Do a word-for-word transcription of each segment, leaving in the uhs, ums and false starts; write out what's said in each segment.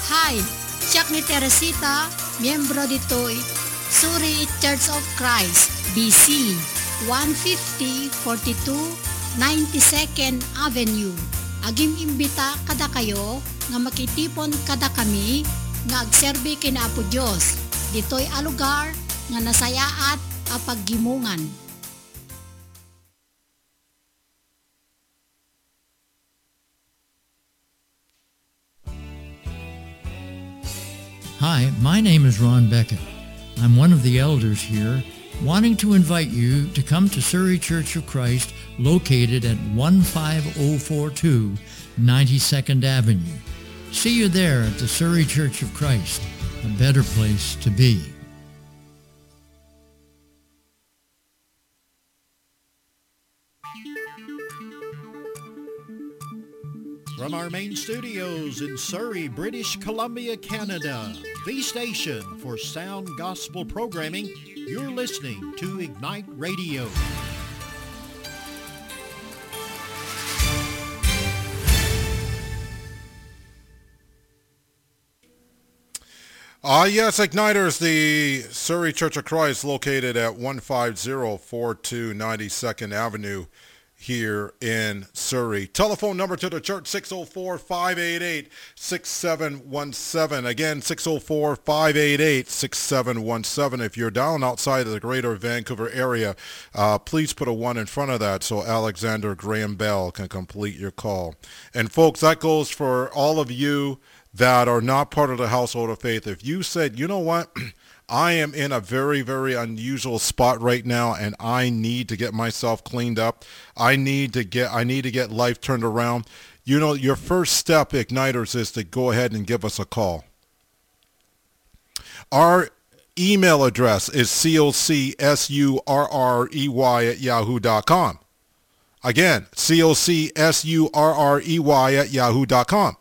Hi, siya ni Teresita, miyembro dito'y Suri Church of Christ, B C, one fifty forty-two ninety-second Avenue. Agim imbita kada kayo nga makitipon kada kami nga agserbi kina Apo Dios. Dito'y alugar nga nasayaat a paggimungan. Hi, my name is Ron Beckett. I'm one of the elders here, wanting to invite you to come to Surrey Church of Christ, located at one five zero four two ninety-second Avenue. See you there at the Surrey Church of Christ, a better place to be. From our main studios in Surrey, British Columbia, Canada, the station for sound gospel programming, you're listening to Ignite Radio. Ah, uh, yes, Igniters, the Surrey Church of Christ, located at one five zero four two ninety-second Avenue here in Surrey. Telephone number to the church, six oh four, five eight eight, six seven one seven. Again, six oh four, five eight eight, six seven one seven. If you're down outside of the greater Vancouver area, uh, please put a one in front of that so Alexander Graham Bell can complete your call. And folks, that goes for all of you that are not part of the household of faith. If you said, you know what, I am in a very, very unusual spot right now, and I need to get myself cleaned up. I need to get I need to get life turned around. You know, your first step, Igniters, is to go ahead and give us a call. Our email address is cocsurrey at yahoo dot com. Again, cocsurrey at yahoo dot com.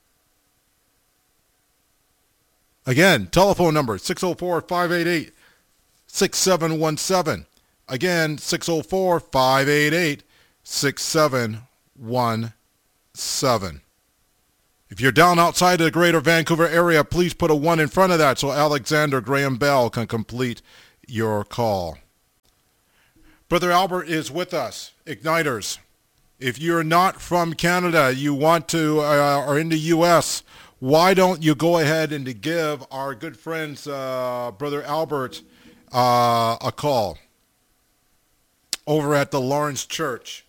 Again, telephone number, six oh four, five eight eight, six seven one seven. Again, six oh four, five eight eight, six seven one seven. If you're down outside of the greater Vancouver area, please put a one in front of that so Alexander Graham Bell can complete your call. Brother Albert is with us, Igniters. If you're not from Canada, you want to, uh, or in the U S, why don't you go ahead and to give our good friends, uh, Brother Albert, uh, a call over at the Lawrence Church,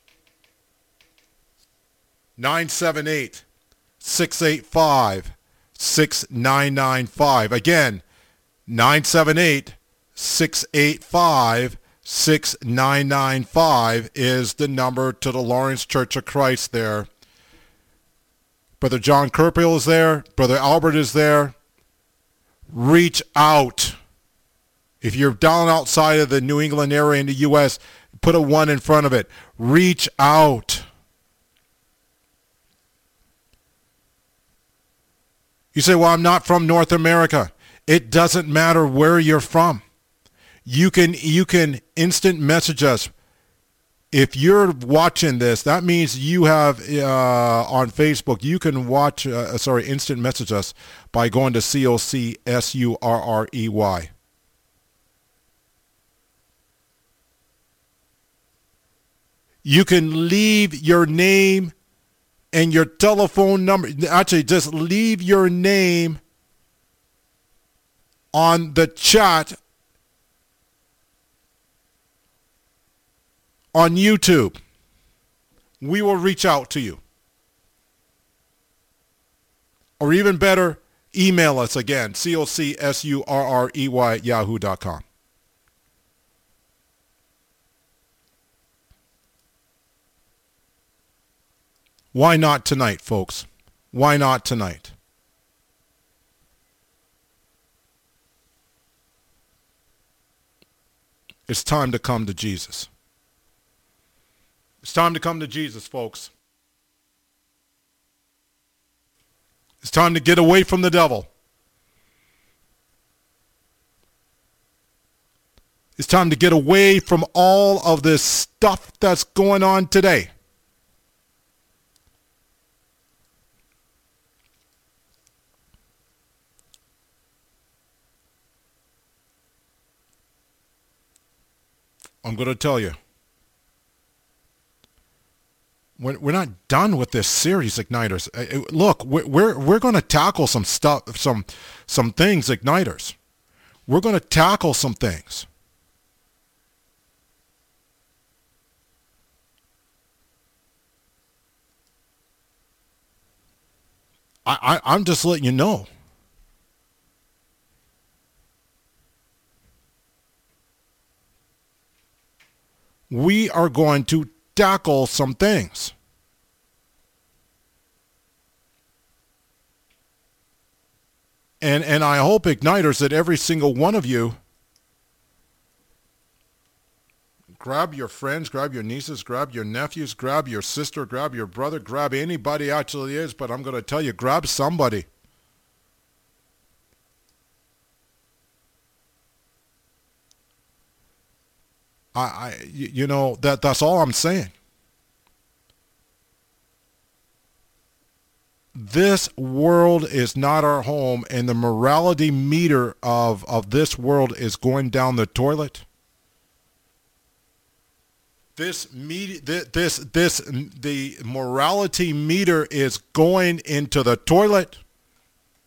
nine seven eight, six eight five, six nine nine five. Again, nine seven eight, six eight five, six nine nine five is the number to the Lawrence Church of Christ there. Brother John Kerpel is there. Brother Albert is there. Reach out. If you're down outside of the New England area in the U S, put a one in front of it. Reach out. You say, well, I'm not from North America. It doesn't matter where you're from. You can, you can instant message us. If you're watching this, that means you have uh, on Facebook, you can watch, uh, sorry, instant message us by going to C O C S U R R E Y. You can leave your name and your telephone number. Actually, just leave your name on the chat on YouTube. We will reach out to you. Or even better, email us again, C O C S U R R E Y at yahoo dot com. Why not tonight, folks? Why not tonight? It's time to come to Jesus. It's time to come to Jesus, folks. It's time to get away from the devil. It's time to get away from all of this stuff that's going on today. I'm going to tell you. We're, we're not done with this series, Igniters. Uh, Look, we're we're, we're going to tackle some stuff, some some things, Igniters. We're going to tackle some things. I, I I'm just letting you know. We are going to tackle some things. And and I hope, Igniters, that every single one of you grab your friends, grab your nieces, grab your nephews, grab your sister, grab your brother, grab anybody actually is, but I'm going to tell you, grab somebody. I, I you know, that that's all I'm saying. This world is not our home, and the morality meter of, of this world is going down the toilet. This me, this this the morality meter is going into the toilet.